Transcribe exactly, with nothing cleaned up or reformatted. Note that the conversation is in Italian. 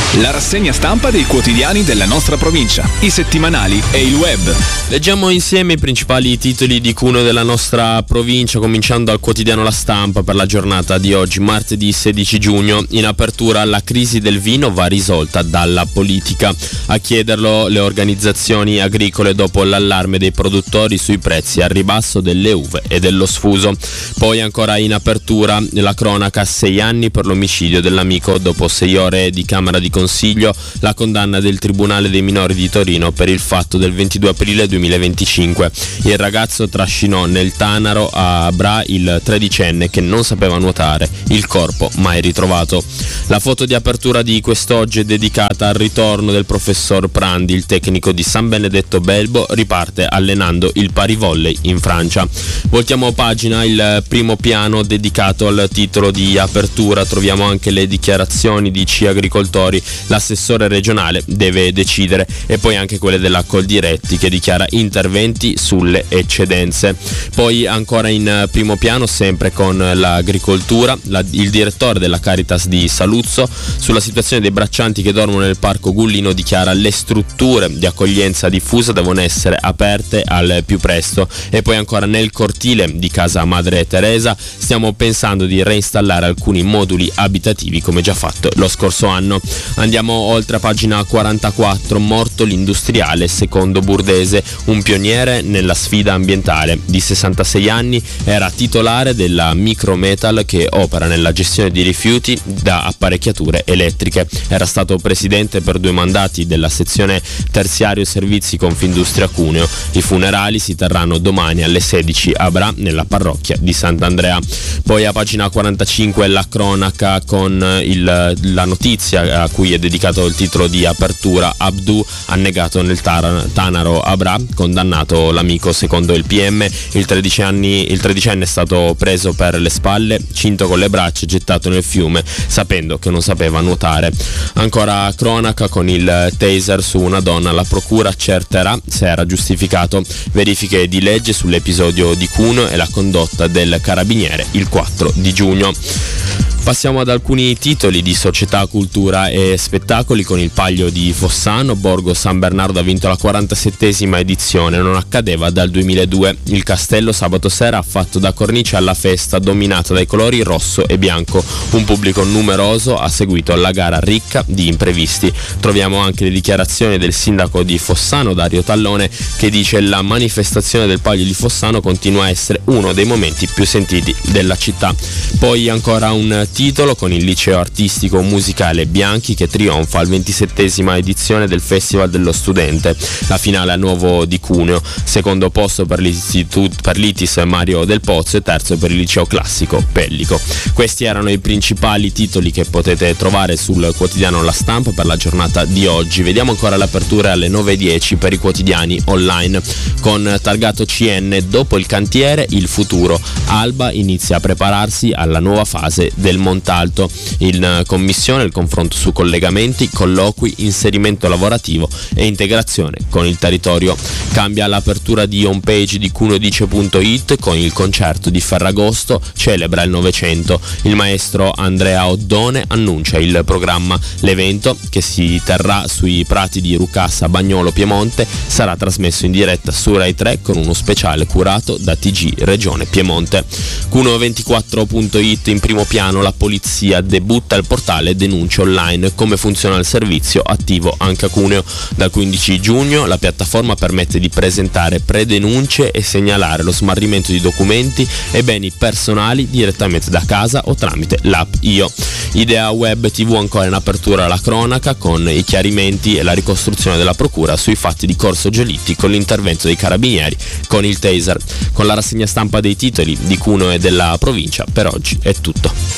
La rassegna stampa dei quotidiani della nostra provincia, i settimanali e il web. Leggiamo insieme i principali titoli di Cuneo della nostra provincia, cominciando dal quotidiano La Stampa per la giornata di oggi, martedì sedici giugno. In apertura, la crisi del vino va risolta dalla politica. A chiederlo le organizzazioni agricole dopo l'allarme dei produttori sui prezzi al ribasso delle uve e dello sfuso. Poi ancora in apertura la cronaca, sei anni per l'omicidio dell'amico. Dopo sei ore di Camera di Consiglio, la condanna del Tribunale dei minori di Torino per il fatto del ventidue aprile duemilaventicinque. Il ragazzo trascinò nel Tanaro a Bra il tredicenne che non sapeva nuotare, il corpo mai ritrovato. La foto di apertura di quest'oggi è dedicata al ritorno del professor Prandi. Il tecnico di San Benedetto Belbo riparte allenando il parivolley in Francia. Voltiamo pagina, il primo piano dedicato al titolo di apertura. Troviamo anche le dichiarazioni di C Agricoltori, l'assessore regionale deve decidere, e poi anche quelle della Coldiretti che dichiara interventi sulle eccedenze. Poi ancora in primo piano, sempre con l'agricoltura, la, il direttore della Caritas di Saluzzo sulla situazione dei braccianti che dormono nel parco Gullino dichiara le strutture di accoglienza diffusa devono essere aperte al più presto. E poi ancora nel cortile di casa Madre Teresa stiamo pensando di reinstallare alcuni moduli abitativi come già fatto lo scorso anno. Andiamo oltre a pagina quarantaquattro, morto l'industriale secondo Burdese, un pioniere nella sfida ambientale. Di sessantasei anni, era titolare della Micrometal che opera nella gestione di rifiuti da apparecchiature elettriche. Era stato presidente per due mandati della sezione terziario servizi Confindustria Cuneo. I funerali si terranno domani alle sedici a Bra nella parrocchia di Sant'Andrea. Poi a pagina quarantacinque la cronaca con il, la notizia a cui è dedicato il titolo di apertura. Abdu annegato nel tar- Tanaro a Bra, condannato l'amico secondo il P M. Il tredicenne, il tredicenne è stato preso per le spalle, cinto con le braccia e gettato nel fiume sapendo che non sapeva nuotare. Ancora cronaca con il taser su una donna, la procura accerterà se era giustificato. Verifiche di legge sull'episodio di Cuneo e la condotta del carabiniere il quattro di giugno. Passiamo ad alcuni titoli di società, cultura e spettacoli con il Palio di Fossano. Borgo San Bernardo ha vinto la quarantasettesima edizione, non accadeva dal duemiladue. Il castello sabato sera ha fatto da cornice alla festa dominata dai colori rosso e bianco. Un pubblico numeroso ha seguito la gara ricca di imprevisti. Troviamo anche le dichiarazioni del sindaco di Fossano, Dario Tallone, che dice: la manifestazione del Palio di Fossano continua a essere uno dei momenti più sentiti della città. Poi ancora un titolo con il liceo artistico musicale Bianchi che trionfa al ventisettesima edizione del Festival dello Studente. La finale a Nuovo di Cuneo, secondo posto per l'istituto per l'I T I S Mario del Pozzo e terzo per il liceo classico Pellico. Questi erano i principali titoli che potete trovare sul quotidiano La Stampa per la giornata di oggi. Vediamo ancora l'apertura alle nove e dieci per i quotidiani online con targato C N. Dopo il cantiere il futuro, Alba inizia a prepararsi alla nuova fase del Montalto. In commissione il confronto su collegamenti, colloqui, inserimento lavorativo e integrazione con il territorio. Cambia l'apertura di homepage di cuneodice punto it con il concerto di Ferragosto, celebra il Novecento. Il maestro Andrea Oddone annuncia il programma. L'evento, che si terrà sui prati di Rucassa, Bagnolo, Piemonte, sarà trasmesso in diretta su Rai tre con uno speciale curato da T G Regione Piemonte. Cuneo ventiquattro punto it in primo piano, la polizia debutta il portale denunce online. Come funziona il servizio, attivo anche a Cuneo. Dal quindici giugno la piattaforma permette di presentare predenunce e segnalare lo smarrimento di documenti e beni personali direttamente da casa o tramite l'app Io. Idea Web tivù ancora in apertura la cronaca con i chiarimenti e la ricostruzione della procura sui fatti di Corso Giolitti con l'intervento dei carabinieri con il taser. Con la rassegna stampa dei titoli di Cuneo e della provincia per oggi è tutto.